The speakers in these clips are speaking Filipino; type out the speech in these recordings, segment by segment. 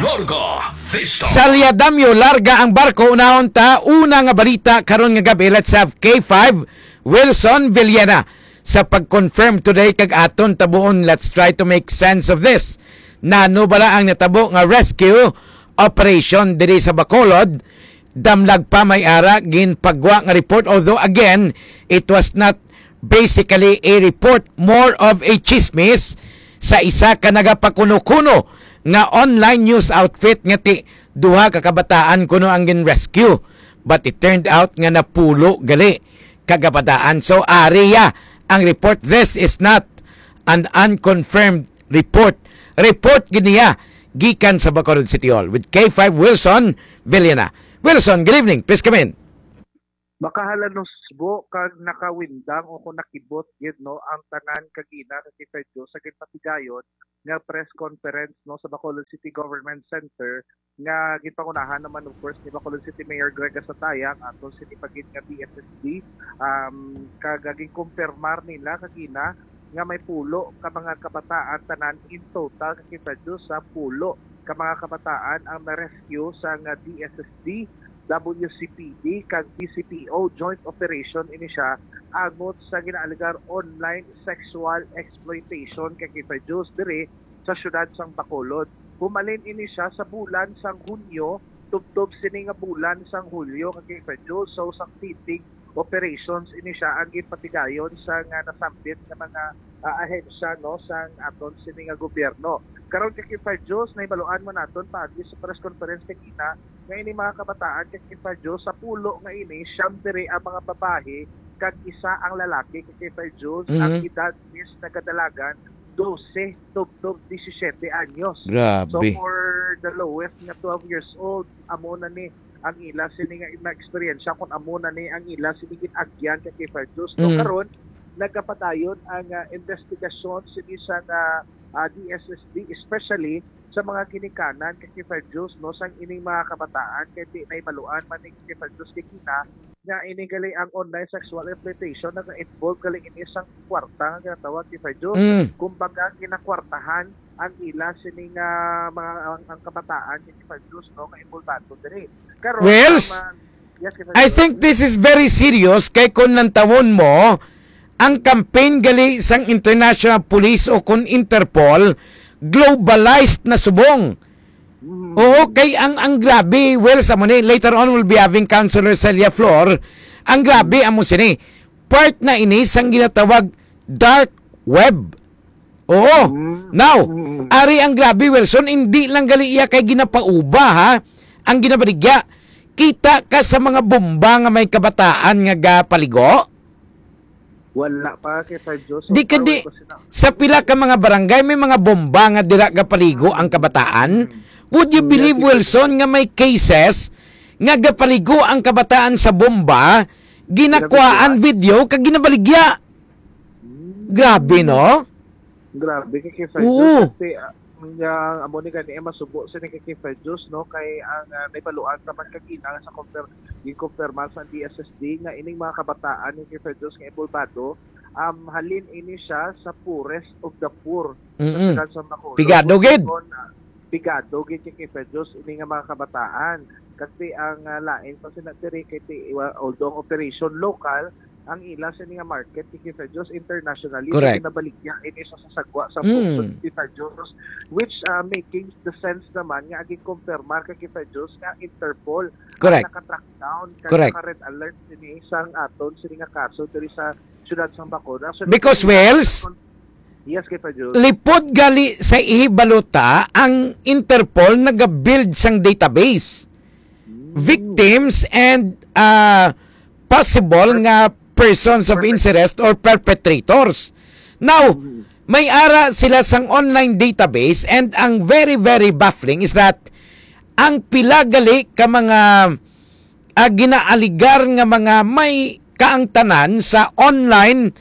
Larga Vista. Sa Liadamyo, larga ang barko. Unahon ta, una nga balita karon nga gabi. Let's have K5 Wilson Villena sa pag-confirm today kag aton tabuon. Let's try to make sense of this. Nano bala ang natabo nga rescue operation diri sa Bacolod. Damlag pa may ara ginpagwa nga report, although again it was not basically a report, more of a chismis sa isa ka nagapakuno-kuno nga online news outfit nga ti duha ka kabataan kuno ang gin-rescue, but it turned out nga napulo gali kagabataan. So ariya ang report. This is not an unconfirmed report giniya gikan sa Bacolod City Hall with K5 Wilson Villena. Wilson, good evening. Please come in. Makahalanos bo kag nakawindang o kung nakibot gid no ang tanan kagina sa Tifedyo sa ginpatigayon nga press conference no sa Bacolod City Government Center nga ginpangunahan naman of course ni Bacolod City Mayor Greg Asatayang aton sinipagin nga DSSD kagaging kumpirmar nila kagina nga may pulo ka mga kabataan tanan in total kag Tifedyo sa pulo ka mga kabataan ang na-rescue sa nga DSSD, WCPD kag BCPO joint operation ini siya agot sa ginaaligar online sexual exploitation kay Tifedyo diri sa syudad sang Bacolod. Pumalin ini siya sa bulan sang Hunyo, tubtob sini nga bulan sang Hulyo kay Tifedyo. So sa titig operations ini siya ang gipatigayon sa nga nasampit nga mga ahensya no sang aton sini nga gobyerno. Karon kay Tifedyo na ibaluan mo naton paagi sa press conference kay kita nga ini mga kabataan kay Tifedyo sa pulo nga ini siyam diri ang mga babae kag isa ang lalaki kay Tifedyo ang edad is nagkadalagan 12 tubtob 17 anyos. Grabe. So for the lowest nga 12 years old amo na ni ang ila sini nga na-experience kung amo na ni ang ila sini gin-agyan kay Tifedyo. So karon nagkapadayon ang investigasyon sini sa DSSD especially sa mga kinikanan kay Tifedyo no sang ining mga kabataan kay di na ibaluan man ni Tifedyo kina nga ini gali ang online sexual exploitation nag-involve gali ini sang kwarta nga tawag Tifedyo. Kumbaga kinakwartahan ang ila sini nga mga ang kabataan kay Tifedyo no nga involvado diri. Karon Wells, yes, I think this is very serious kay kun nantawon mo ang campaign gali sang International Police o kun Interpol globalized na subong. Oo, kay ang grabe, well, sa mo ni, later on we'll be having Councilor Celia Flor, ang grabe, amo sini, part na ini sang ginatawag dark web. Oo. Now, ari ang grabe, Wilson, hindi lang gali iya kay ginapauba, ha? Ang ginabaligya, kita ka sa mga bomba nga may kabataan nga gapaligo? Wala pa kay Tifedyo. So, Di sa pila ka mga barangay may mga bomba nga dira gapaligo ang kabataan. Would you believe, Wilson, nga may cases nga gapaligo ang kabataan sa bomba, ginakuhaan video kag ginabaligya? Grabe, no? Grabe kay Tifedyo. Oo. Kasi yang amo ni gani masubo sa ni kay Tifedyo no kay ang naibaluan naman kagina sa confirm sa DSSD nga ining mga kabataan ni Tifedyo nga involvado halin ini siya sa poorest of the poor. Pigado gid. Pigado gid kay Tifedyo ini nga mga kabataan kasi ang lain pa sila diri kay although operation local ang ila sa nga market ni Tifedyo internationally nabaligya ini sa sagwa sa Tifedyo which making the sense naman nga aging confirmar kay Tifedyo nga Interpol naka-track down naka-red alert sini isang aton sini nga kaso diri sa syudad sang Bacolod. Because Wells, yes, Tifedyo, lipod gali sa ihibaluta ang Interpol nag-build sang database victims and possible nga persons of interest or perpetrators. Now, may ara sila sang online database and ang very, very baffling is that ang pilagali ka mga ginaaligar nga mga may kaangtanan sa online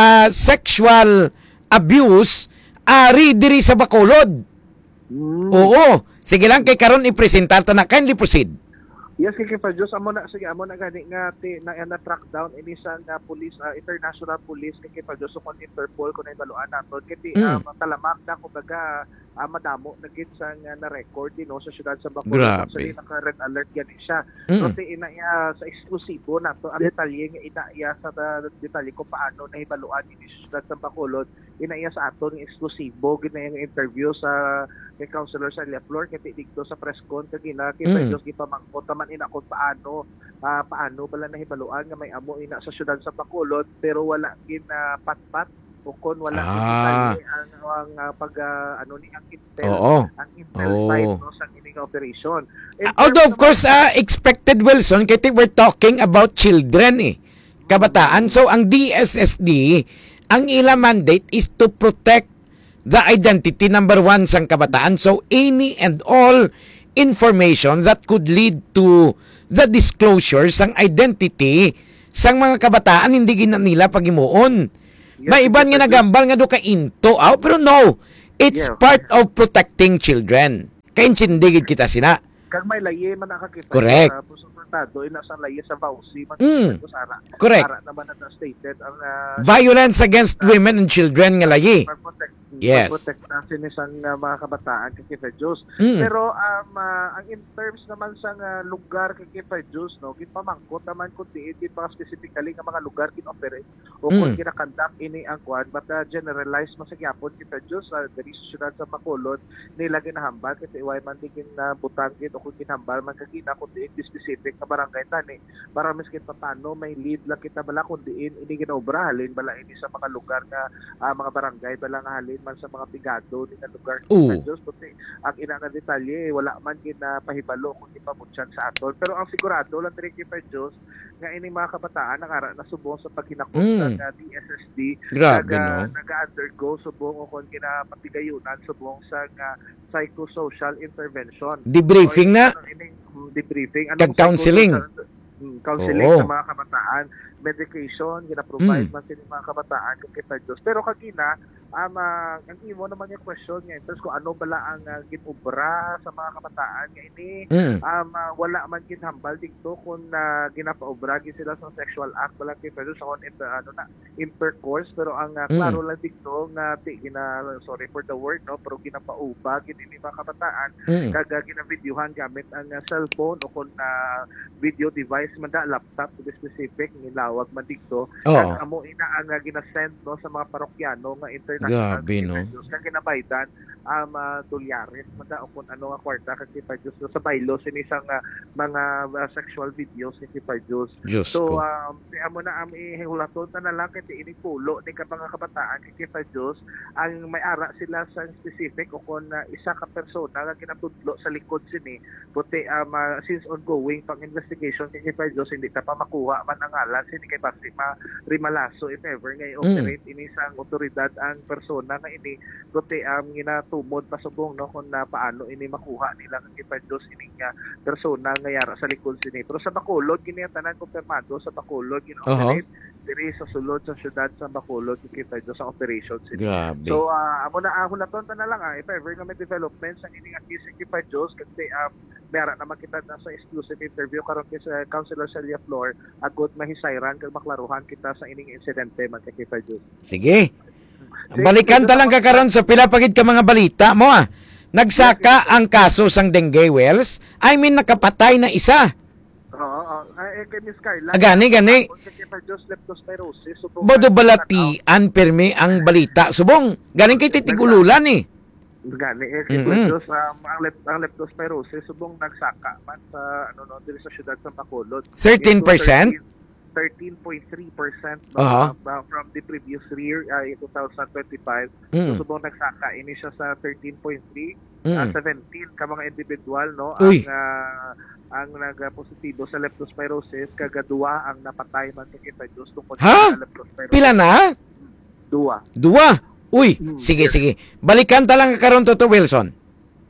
sexual abuse ari diri sa Bacolod. Oo. Sige lang kay karon i-presentar ta na. Kindly proceed. Yes, kay pa Diyos, amo na gani nga na track down ini sa police, international police kay pa Diyos kon Interpol kun ay baluan naton kay talamak na kumbaga madamo na gid sa na record sa syudad sa Bacolod. Grabe. Actually naka-red alert gani siya. Mm. So ina iya sa eksklusibo nato ang detalye nga ina iya sa detalye kung paano nahibaluan ini sa syudad sa Bacolod. Ina iya sa aton eksklusibo gid na interview sa kay Councilor Celia Flor kay dito sa press con kay pa Diyos gipamangkot man ina kung paano bala nahibaluan nga may amo ina sa syudad sa Bacolod pero wala gin patpat o kon wala detalye ang pag ang intel ang intel side no sa ining operation. Although of course expected, Wilson, kasi we're talking about children kabataan. So ang DSSD, ang ila mandate is to protect the identity number one sang kabataan. So any and all information that could lead to the disclosure sang identity sang mga kabataan hindi gina nila pagimuon. May iban nga nagambal nga do ka into pero no, it's part of protecting children. Kaintindigid kita sina. Kag may laye man nakakita. Correct. Suportado ina sa laye sa Vauci man sara. Correct. Sara naman na stated ang violence against women and children nga laye. Yes. Protektahan sinisang mga kabataan kay pa Diyos. Pero ang in terms naman sa lugar kay pa Diyos, no, gipamangkot naman kundi di pa specifically nga mga lugar kinoperate o kung kinakandak ini ang kwan but generalized masagyapon kay pa Diyos diri sa syudad sa Bacolod nila ginahambal kasi way man digin butang gid o kung ginahambal man kagina kundi di specific na barangay tani para miskin paano may lead lang kita bala kundi ini ginaobra halin bala ini sa mga lugar nga mga barangay bala nga halin man sa mga pigado ni nga lugar sa Diyos puti ang ina nga detalye wala man ginapahibalo kung ipamutyan sa aton pero ang sigurado lang diri kay pa Diyos nga ini mga kabataan nang nasubong sa paghinakot ng DSSD naga-undergo subong o kon ginapatigayonan subong sa psychosocial intervention Debriefing na debriefing counseling counseling sa mga kabataan medication gina-provide man sila mga kabataan kay pa Diyos pero kagina ang imo naman yung question nga interest kung ano bala ang ginobra sa mga kabataan nga ini wala man ginhambal dito kung ginapaobra gid sila sa sexual act bala kay pero sa on intercourse pero ang klaro lang dito nga sorry for the word no pero ginapaubag gid ini mga kabataan kaga ginavideohan gamit ang cellphone o kung video device man da laptop to be specific nilawag man dito kag amo ina ang ginasend no sa mga parokyano nga grabe, no? Kaya ginabaydan dolyares mada o kung ano nga kwarta kasi pa Diyos sa baylo sinisang mga sexual videos ni pa Diyos. So amo na ihulaton na lang kasi inipulo ni mga kabataan kay pa Diyos ang may ara sila sa specific o kung isa ka persona nga ginatudlo sa likod sini puti since ongoing pang investigation kay pa Diyos hindi ta pa makuha man ang ngalan sini kay basi rimalaso if ever nga i-operate ini sang otoridad ang persona nga ini kundi ginatumod pasubong no kung paano ini makuha nila kay pa Diyos ini nga persona nga yara sa likod sini pero sa Bacolod kini tanan kumpirmado sa Bacolod gino-operate diri sa sulod sa syudad sa Bacolod kay pa Diyos sa operations ini. So amo na hulaton na lang if ever nga may developments ang ini case kay pa Diyos kasi meron na makita na sa exclusive interview karon kay sa Councilor Celia Flor agud mahisayran kag maklaruhan kita sa ining insidente man kay pa Diyos. Sige. Balikan ta lang ka karon sa pila pagid ka mga balita mo Nagsaka ang kaso sang dengue wells. I mean nakapatay na isa. Kay Miss Carla. Gani. Bodo balatian permi ang balita. Subong, galing kay titigululan Gani Diyos, ang leptospirosis subong nagsaka man sa diri sa syudad sa Bacolod. 13%? 13.3% from the previous year 2025. So subong nagsaka ini siya sa 13.3 17 ka mga individual no ang nagpositibo sa leptospirosis kagaduwa ang napatay man kay Diyos tungkol sa leptospirosis. Pila na? Dua. Uy, sige. Balikan ta lang karon to Wilson.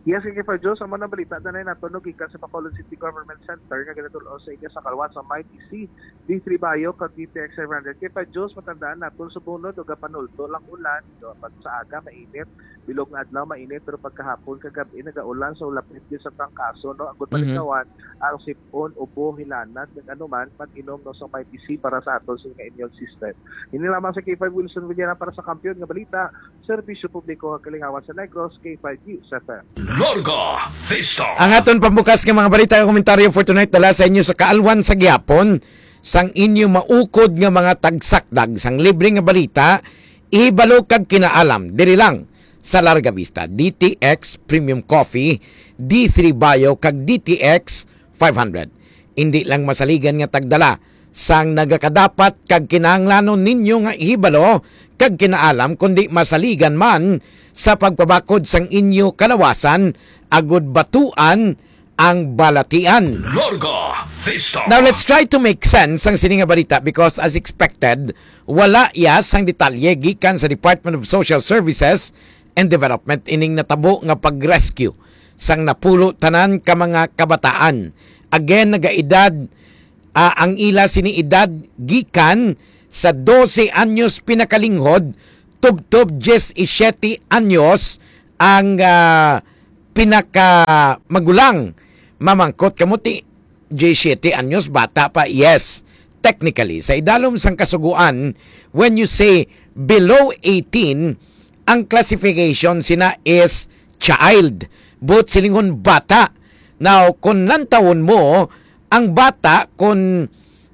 Yes, kay Fadjo, sa mga balita na natunog ikan sa Bacolod City Government Center nga ginatulo sa iga sa kalwa sa Mighty C, D3 Bayo, kag DTX 700. Kay Fadjo, matandaan natin sa bunod o panulto lang ulan, so, pag sa aga mainit, bilog na adlaw mainit, pero pagkahapon kagabi nagaulan so lapit din sa tangkaso, no? Ang palingawan, ang sipon, ubo, hilanat, ng anuman, pag-inom no, sa Mighty C para sa aton sa immune system. Hindi lamang sa K5 Wilson Villena para sa kampiyon nga balita, serbisyo publiko ang kalingawan sa Negros, K5 News FM. Larga Vista. Ang aton pambukas ng mga balita at komentaryo for tonight dala sa inyo sa kaalwan sa gihapon sang inyo maukod nga mga tagsakdag sang libre nga balita ihibalo kag kinaalam diri lang sa Larga Vista. DTX Premium Coffee, D3 Bio kag DTX 500. Hindi lang masaligan nga tagdala sang nagakadapat kag kinahanglanon ninyo nga ihibalo kag kinaalam kundi masaligan man sa pagpabakod sang inyo kalawasan agud batuan ang balatian. Larga Vista. Now let's try to make sense ang sini nga balita because as expected wala iya sang detalye gikan sa Department of Social Services and Development ining natabo nga pag-rescue sang napulo tanan ka mga kabataan. Again nagaedad ang ila sini edad gikan sa 12 anyos pinakalinghod tubtob 17 anyos ang pinaka magulang. Mamangkot kamuti 17 anyos bata pa. Yes, technically sa idalom sang kasuguan when you say below 18 ang classification sina is child, but silingon bata. Now kung nantawon mo ang bata kung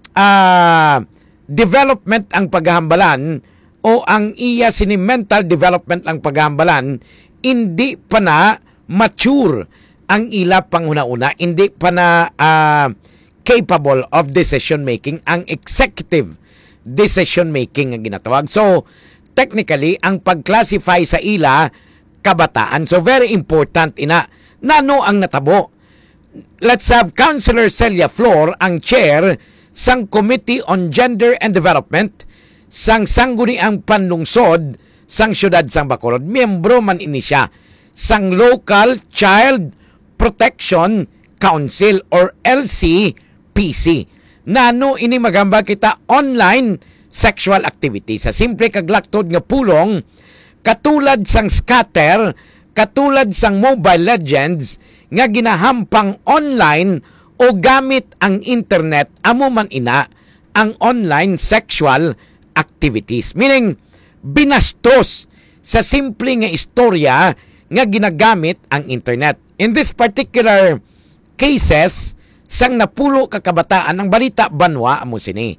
development ang paghahambalan o ang iya sini mental development ang paghahambalan, hindi pa na mature ang ila panguna-una, hindi pa na capable of decision making, ang executive decision making ang ginatawag. So technically ang pag-classify sa ila kabataan, so very important ina nano ang natabo. Let's have Councilor Celia Flor ang chair sang Committee on Gender and Development sang sangguniang panlungsod sang syudad sang Bacolod. Miyembro man ini siya sang Local Child Protection Council or LCPC. Nano ini magamba kita online sexual activity sa simple kaglaktod nga pulong katulad sang scatter, katulad sang Mobile Legends nga ginahampang online o gamit ang internet amo man ina ang online sexual activities. Meaning, binastos sa simple nga istorya nga ginagamit ang internet. In this particular cases, sang napulo kakabataan ang balita banwa amo sini.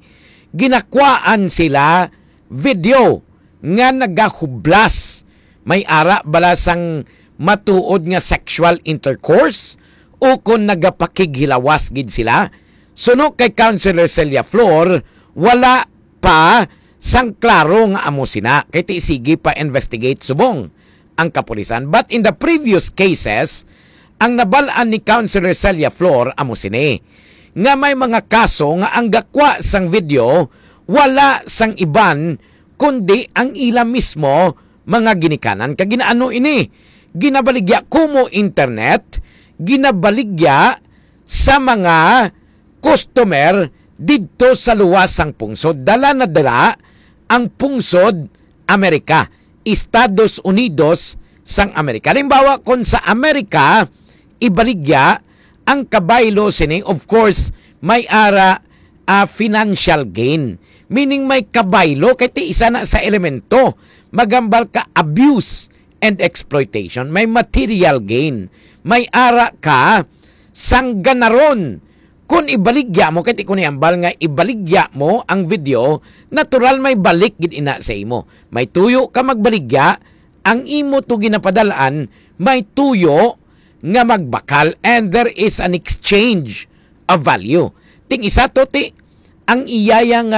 Ginakwaan sila video nga nagahublas. May ara bala sang matuod nga sexual intercourse o kung nagapakighilawas gid sila. Suno kay Councilor Celia Flor, wala pa sang klaro nga amo sina. Kay ti sige pa investigate subong ang kapulisan. But in the previous cases, ang nabalaan ni Councilor Celia Flor amo sini nga may mga kaso nga ang gakwa sang video wala sang iban kundi ang ila mismo mga ginikanan. Kaginaano ini? Ginabaligya kumo internet, ginabaligya sa mga customer didto sa luwasang pungsod. Dala na dala ang pungsod Amerika, Estados Unidos sang Amerika. Halimbawa, kung sa Amerika, ibaligya ang kabaylo sini, of course, may ara financial gain. Meaning may kabaylo, kaya isa na sa elemento, magambal ka abuse and exploitation. May material gain. May ara ka sang ganaron. Kung ibaligya mo, kaya kung iambal nga ibaligya mo ang video, natural may balik gid ina sa imo. May tuyo ka magbaligya, ang imo to ginapadalaan, may tuyo nga magbakal, and there is an exchange of value. Ting isa to ti, ang iyayang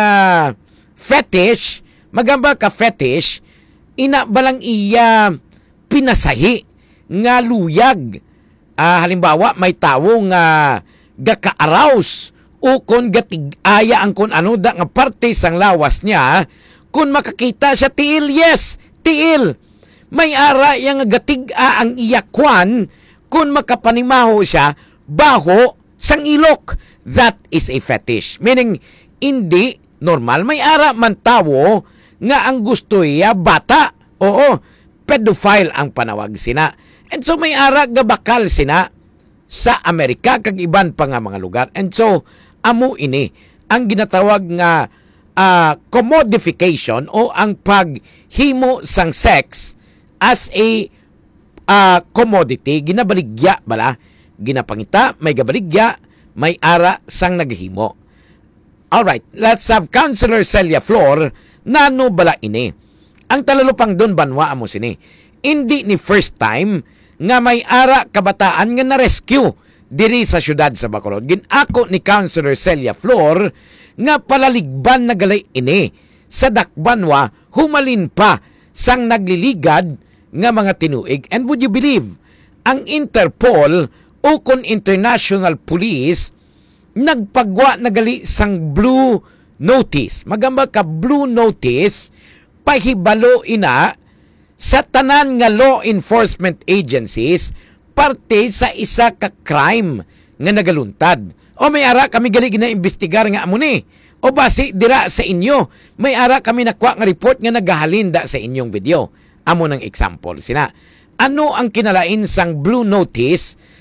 fetish, magamba ka fetish, ina balang iya pinasahi nga luyag. Halimbawa, may tawo nga gaka-arouse o kung gatig-aya ang kung ano da nga parte sang lawas niya, kung makakita siya tiil, yes, tiil. May ara yang gatig-a ang iyakwan kung makapanimaho siya baho sang ilok. That is a fetish. Meaning, hindi normal. May ara man tawo nga ang gusto iya bata. Oo, pedophile ang panawag sina. And so may ara gabakal sina sa Amerika kag iban pa nga mga lugar. And so, amo ini ang ginatawag nga commodification o ang paghimo sang sex as a commodity. Ginabaligya bala, ginapangita, may gabaligya, may ara sang naghimo. Alright, let's have Councilor Celia Flor nano bala ini. Ang talalupang doon banwa amo sini. Hindi ni first time nga may ara kabataan nga na-rescue diri sa syudad sa Bacolod. Ginako ni Councilor Celia Flor nga palaligban na galay ini sa dakbanwa humalin pa sang nagliligad nga mga tinuig. And would you believe, ang Interpol o kon International Police nagpagwa na gali sang blue notice. Magamba ka blue notice pahibalo ina sa tanan nga law enforcement agencies parte sa isa ka crime nga nagaluntad. O may ara kami gali gina-imbestigar nga amo ni. O basi dira sa inyo, may ara kami nakuha nga report nga nagahalinda sa inyong video. Amo ng example sina. Ano ang kinalain sang blue notice